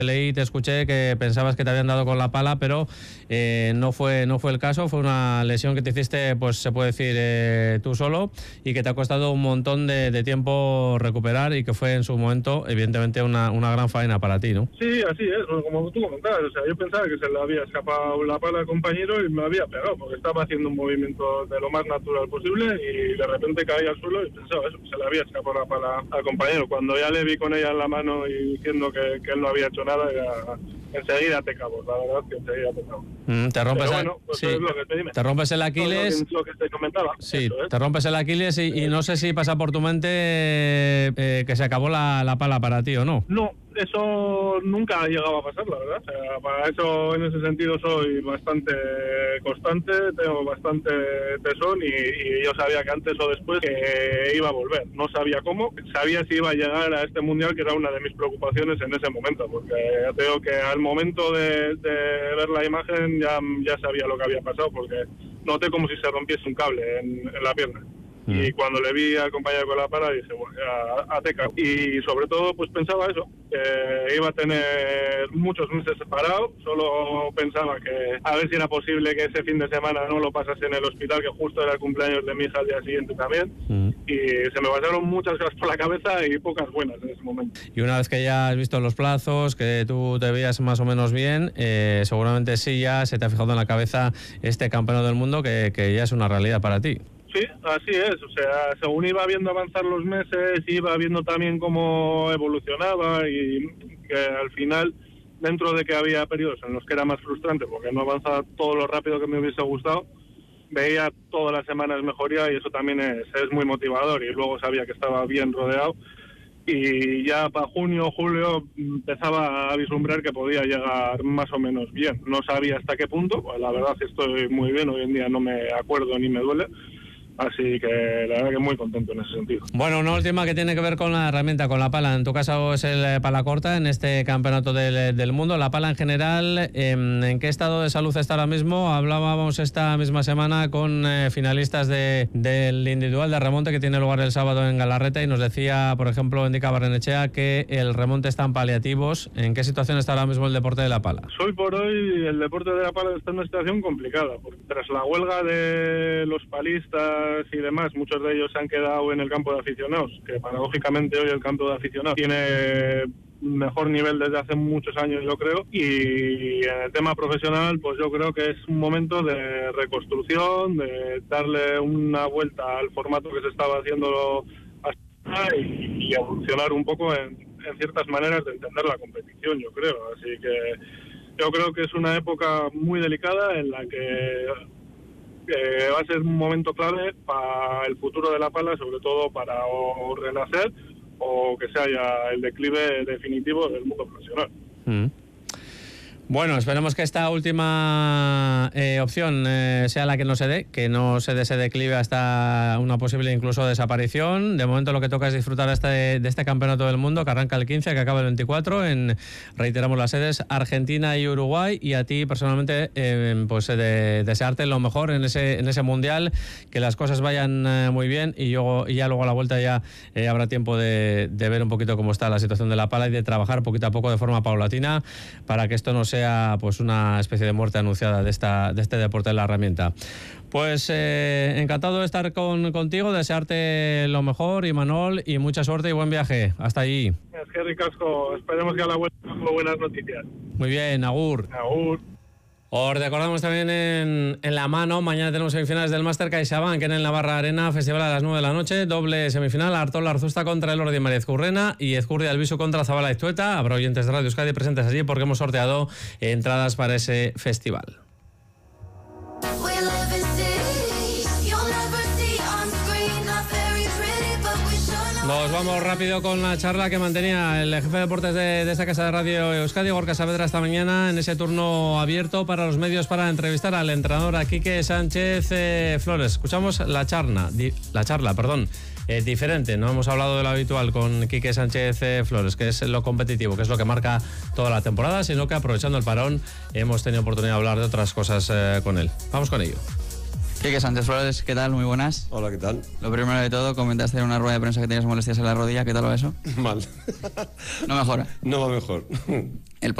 leí, te escuché que pensabas que te habían dado con la pala, pero no fue el caso. Fue una lesión que te hiciste, pues se puede decir, tú solo, y que te ha costado un montón de tiempo recuperar, y que fue en su momento, evidentemente, una gran faena para ti, ¿no? Sí, así es, como tú comentabas. O sea, yo pensaba que se le había escapado la pala al compañero y me había pegado, porque estaba haciendo un movimiento de lo más natural posible y de repente caí al suelo y pensaba eso, se le había escapado la pala al compañero. Cuando ya le vi con ella en la mano y diciendo que él no había hecho nada, ya enseguida te cabo, la verdad que enseguida te cabo. Te rompes, pues sí, es lo que te te rompes el Aquiles. Lo que te comentaba. Sí, te rompes el Aquiles y no sé si pasa por tu mente que se acabó la pala para ti o no. No, eso nunca ha llegado a pasar, la verdad. O sea, para eso, en ese sentido, soy bastante constante, tengo bastante tesón y yo sabía que antes o después que iba a volver. No sabía cómo, sabía si iba a llegar a este mundial, que era una de mis preocupaciones en ese momento, porque ya te digo que al momento de ver la imagen ya sabía lo que había pasado, porque noté como si se rompiese un cable en la pierna. Y cuando le vi al compañero con la pala dije, bueno, ya ateca. Y sobre todo pues pensaba eso, que iba a tener muchos meses separado. Solo pensaba que a ver si era posible que ese fin de semana no lo pasase en el hospital, que justo era el cumpleaños de mi hija al día siguiente también. Y se me pasaron muchas cosas por la cabeza y pocas buenas en ese momento. Y una vez que ya has visto los plazos, que tú te veías más o menos bien, seguramente sí ya se te ha fijado en la cabeza este campeonato del mundo que ya es una realidad para ti. Sí, así es. O sea, según iba viendo avanzar los meses, iba viendo también cómo evolucionaba y que al final, dentro de que había periodos en los que era más frustrante porque no avanzaba todo lo rápido que me hubiese gustado, veía todas las semanas mejoría y eso también es muy motivador. Y luego sabía que estaba bien rodeado y ya para junio o julio empezaba a vislumbrar que podía llegar más o menos bien. No sabía hasta qué punto, pues la verdad estoy muy bien, hoy en día no me acuerdo ni me duele. Así que la verdad que muy contento en ese sentido. Bueno, una última que tiene que ver con la herramienta, con la pala. En tu caso es el pala corta en este campeonato del mundo. La pala en general, ¿en qué estado de salud está ahora mismo? Hablábamos esta misma semana con finalistas del individual de remonte que tiene lugar el sábado en Galarreta y nos decía, por ejemplo, indica Barrenechea, que el remonte está en paliativos. ¿En qué situación está ahora mismo el deporte de la pala? Hoy por hoy el deporte de la pala está en una situación complicada, porque tras la huelga de los palistas y demás, muchos de ellos se han quedado en el campo de aficionados, que paradójicamente hoy el campo de aficionados tiene mejor nivel desde hace muchos años, yo creo, y en el tema profesional pues yo creo que es un momento de reconstrucción, de darle una vuelta al formato que se estaba haciendo hasta y evolucionar un poco en ciertas maneras de entender la competición, yo creo. Así que yo creo que es una época muy delicada en la que va a ser un momento clave para el futuro de la pala, sobre todo para o renacer o que sea ya el declive definitivo del mundo profesional. Bueno, esperemos que esta última opción sea la que no se dé, que no se dé ese declive hasta una posible incluso desaparición. De momento lo que toca es disfrutar de este campeonato del mundo que arranca el 15, que acaba el 24, reiteramos las sedes, Argentina y Uruguay, y a ti personalmente pues desearte lo mejor en ese mundial, que las cosas vayan muy bien y ya luego a la vuelta ya habrá tiempo de ver un poquito cómo está la situación de la pala y de trabajar poquito a poco de forma paulatina para que esto no sea pues una especie de muerte anunciada de este deporte de la herramienta. Pues encantado de estar contigo, desearte lo mejor, Imanol, y mucha suerte y buen viaje. Hasta allí. Es que ricasco, esperemos que a la vuelta tengamos buenas noticias. Muy bien, agur. Agur. Os recordamos también en la mano, mañana tenemos semifinales del Máster CaixaBank en el Navarra Arena, festival a las 9 de la noche, doble semifinal, Artola Arzusta contra el Ordi María Ezcurrena y Ezcurdi Albisu contra Zabala Iztueta. Habrá oyentes de Radio Euskadi presentes allí porque hemos sorteado entradas para ese festival. Nos vamos rápido con la charla que mantenía el jefe de deportes de esta casa de Radio Euskadi, Gorka Saavedra, esta mañana en ese turno abierto para los medios para entrevistar al entrenador, a Quique Sánchez Flores. Escuchamos la charla, diferente. No hemos hablado de lo habitual con Quique Sánchez Flores, que es lo competitivo, que es lo que marca toda la temporada, sino que aprovechando el parón hemos tenido oportunidad de hablar de otras cosas con él. Vamos con ello. Quique Sánchez Flores, ¿qué tal? Muy buenas. Hola, ¿qué tal? Lo primero de todo, comentaste en una rueda de prensa que tenías molestias en la rodilla. ¿Qué tal va eso? Mal. ¿No mejora? No va mejor.